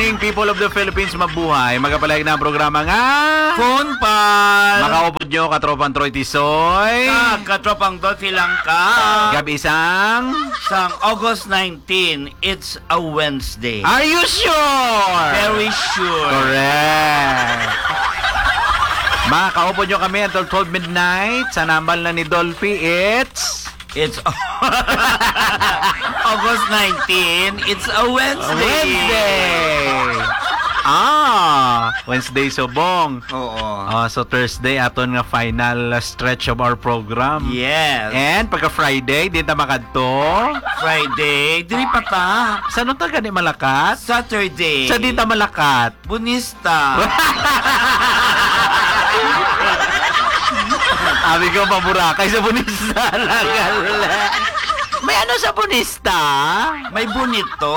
morning, people of the Philippines, mabuhay. Magapalayag na ang programa nga Phone Pal! makaupod nyo, katropang Troy Tisoy. Katropang Dolphy lang ka. Gabi isang Sang August 19, it's a Wednesday. Are you sure? Very sure. Correct. Makaupod nyo kami until 12 midnight. Sa nambal na ni Dolphy, It's August 19, it's a Wednesday. Wednesday subong. Oo. So Thursday aton nga final stretch of our program. Yes. And pagka Friday, di ta makadto. Friday, dili pa ta. Saan ta gani malakat? Saturday. Sa di ta malakat. Bunista. Abi ko paburakay sa bunista lang. May ano sa bunista? May bunito.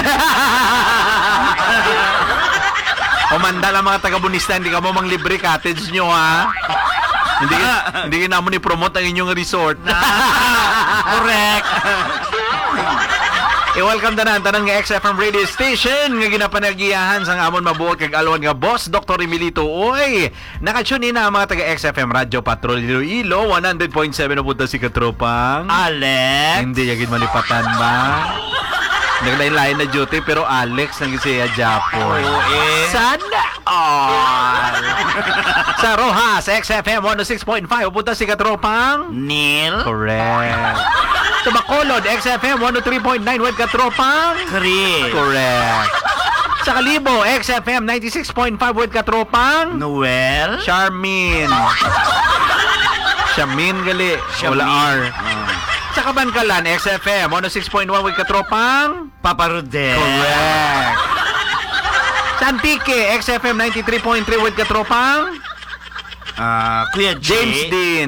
Umanda lang mga taga-bunista, hindi ka mo mang libre cottage nyo, ha? Hindi ka naman i-promote ang inyong resort. Correct. I-welcome tanan nga XFM radio station nga ginapanagiyahan sang amon mabuot kag alwan nga boss Dr. Emilito. Oy, nakatune in na ang mga taga XFM Radio Patrol Iloilo 100.7 na si katropang. Alex. Hindi yagin malipatan ba? Naglain-lain na duty pero Alex nang siya Japo. Sana all. Sa Rojas XFM 106.5 upunta si katropang Neil. Correct. Sa Bacolod, XFM 103.9 with katropang Chris. Correct. Sa Kalibo, XFM 96.5 with katropang Noel. Charmin. Charmin gali. Wala R. Sa Kabankalan, XFM 106.1 with katropang Papa Rodel. Correct. Sa Antique, XFM 93.3 with katropang Kuya J. James Dean.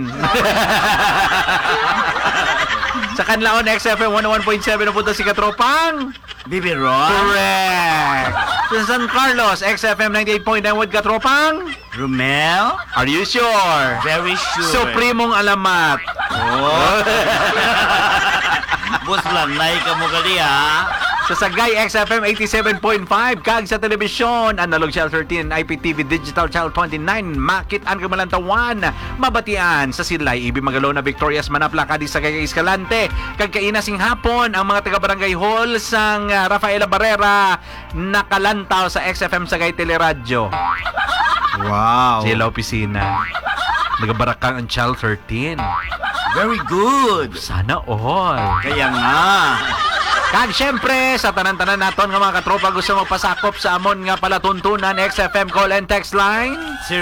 Sa Canlaon, XFM 101.7 na punta si katropang Bibi Ron. Correct. Sa San Carlos, XFM 98.9 with katropang Romel. Are you sure? Very sure. Supremong alamat. Oh. Bus lang, nahi ka mo gali ha. Sa Sagay, XFM 87.5. Kag sa telebisyon, Analog Channel 13, IPTV Digital Channel 29, Makit-an Kamalantawan, Mabatian sa Silay, Ibi Magalona, Victorias, Manapla, Cadiz, Sagay, Escalante, kag kainasing hapon, ang mga taga-barangay hall sang Rafaela Barrera, nakalantaw sa XFM Sagay Teleradyo. Wow. Sila opisina. Nagabarakang ang Channel 13. Very good. Sana all. Kaya nga. Kag syempre, sa tanan-tanan naton nga mga katropa gusto magpasakop sa amon nga palatuntunan XFM call and text line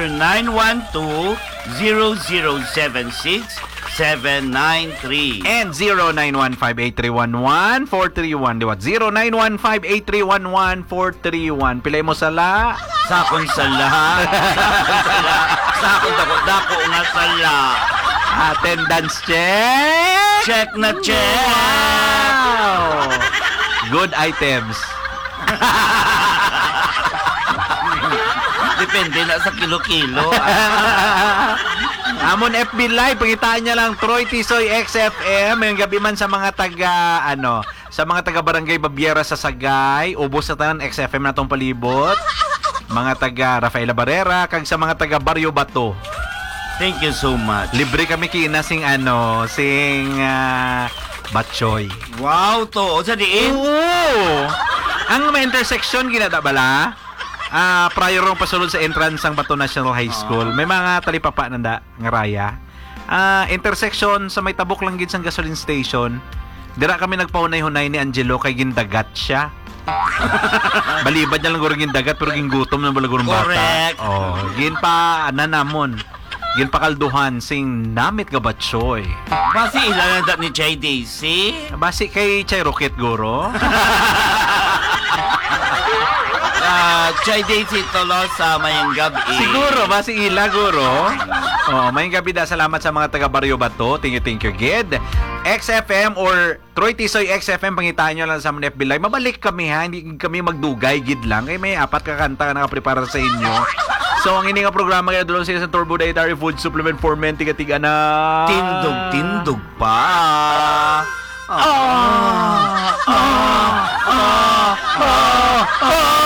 0912-0076-793 and 0915-8311-431 diwat 0915-8311-431. Pilay mo sala Sakon sala. Sakon dako nga sala. attendance check. Check na check. Wow. Good items. Depende na sa kilo-kilo. Amon FB Live, pangitaan niya lang Troy Tisoy XFM ngayong gabi man sa mga sa mga taga Barangay Babiera sa Sagay, ubos sa tanan XFM natong palibot. Mga taga Rafaela Barrera kag sa mga taga Barrio Bato. Thank you so much. Libre kami kina sing Batchoy. Wow to. O sa diin? Oo. Ang may intersection ginada bala. Prior rong pasulod sa entrance ng Bato National High School. May mga talipapa nanda nga raya. Intersection sa may tabok lang gid sang gasoline station. Dira kami nagpaunay-hunay ni Angelo kay gindagat siya. Balibad niya lang guro gindagat pero gingutom na balagurong bata. Correct. Oh, gin pa namon. Gin pa kalduhan sing namit nga batsoy. Basi ilan na ni Chay Daisy? Basi kay Chay Rocket guro. Chay Daisy tolo sa mayang gabi. Siguro, basi ila guro. Oh, mayang gabi da. Salamat sa mga taga Barrio Bato. Thank you, Gid. XFM or Troy Tisoy XFM, pangitaan nyo lang sa mga FB Live. Mabalik kami ha, hindi kami magdugay, Gid lang. Kaya may 4 kakanta ka nakaprepara sa inyo. So, ang ini nga programa kaya doon sila sa Turbo Dietary Food Supplement for Men, tiga-tiga na Tindog pa. Ah!